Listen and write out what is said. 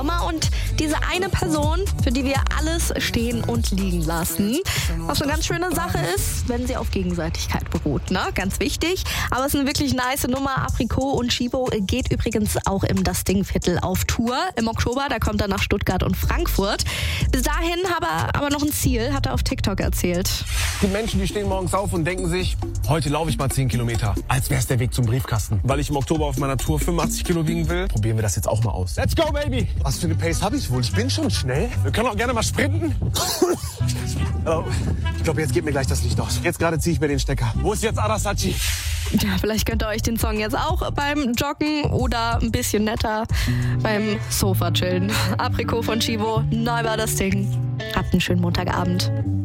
Und diese eine Person, für die wir alles stehen und liegen lassen. Was eine ganz schöne Sache ist, wenn sie auf Gegenseitigkeit beruht, ne? Ganz wichtig. Aber es ist eine wirklich nice Nummer. Aprikot und Chibo geht übrigens auch im Das Ding-Viertel auf Tour. Im Oktober, da kommt er nach Stuttgart und Frankfurt. Bis dahin hat er aber noch ein Ziel, hat er auf TikTok erzählt. Die Menschen, die stehen morgens auf und denken sich, heute laufe ich mal 10 Kilometer, als wäre es der Weg zum Briefkasten. Weil ich im Oktober auf meiner Tour 85 Kilo wiegen will, probieren wir das jetzt auch mal aus. Let's go, baby! Was für eine Pace habe ich wohl? Ich bin schon schnell. Wir können auch gerne mal sprinten. Ich glaube, jetzt geht mir gleich das Licht aus. Jetzt gerade ziehe ich mir den Stecker. Wo ist jetzt Arasachi? Ja, vielleicht könnt ihr euch den Song jetzt auch beim Joggen oder ein bisschen netter beim Sofa chillen. Aprikot von Chibo, neu war das Ding. Habt einen schönen Montagabend.